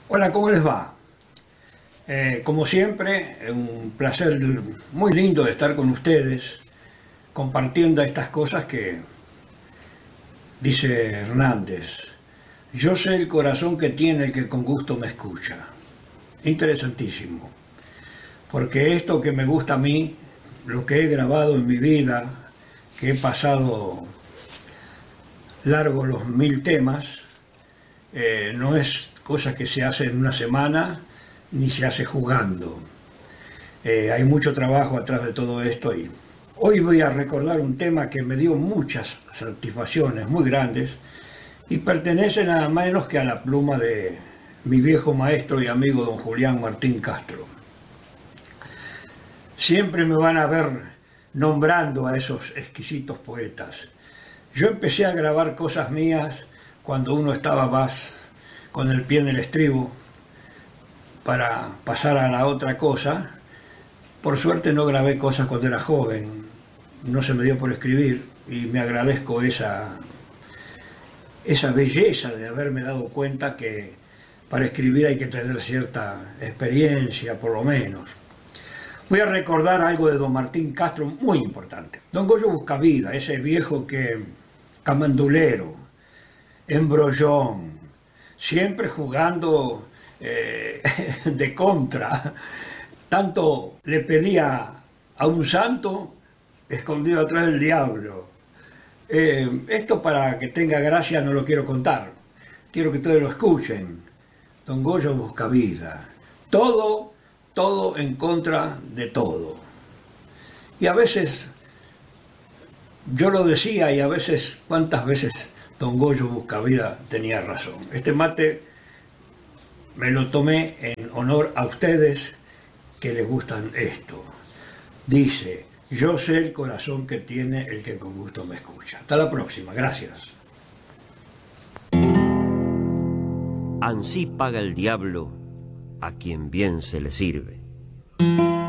Hola, ¿cómo les va? Como siempre, un placer muy lindo de estar con ustedes, compartiendo estas cosas que dice Hernández. Yo sé el corazón que tiene el que con gusto me escucha. Interesantísimo, porque esto que me gusta a mí, lo que he grabado en mi vida, que he pasado largo los 1000 temas, no es cosa que se hace en una semana ni se hace jugando. Hay mucho trabajo atrás de todo esto y hoy voy a recordar un tema que me dio muchas satisfacciones muy grandes y pertenece nada menos que a la pluma de mi viejo maestro y amigo don Julián Martín Castro. Siempre me van a ver nombrando a esos exquisitos poetas. Yo empecé a grabar cosas mías cuando uno estaba más con el pie en el estribo para pasar a la otra cosa. Por suerte no grabé cosas cuando era joven, no se me dio por escribir y me agradezco esa belleza de haberme dado cuenta que para escribir hay que tener cierta experiencia, por lo menos. Voy a recordar algo de don Martín Castro muy importante. Don Goyo Buscavida, ese viejo que camandulero, embrollón, siempre jugando de contra. Tanto le pedía a un santo escondido atrás del diablo. Esto para que tenga gracia no lo quiero contar. Quiero que todos lo escuchen. Don Goyo Buscavida. Todo, todo en contra de todo. Y a veces yo lo decía y a veces, ¿cuántas veces don Goyo Buscavida tenía razón? Este mate me lo tomé en honor a ustedes que les gustan esto. Dice, yo sé el corazón que tiene el que con gusto me escucha. Hasta la próxima, gracias. Ansí paga el diablo a quien bien se le sirve.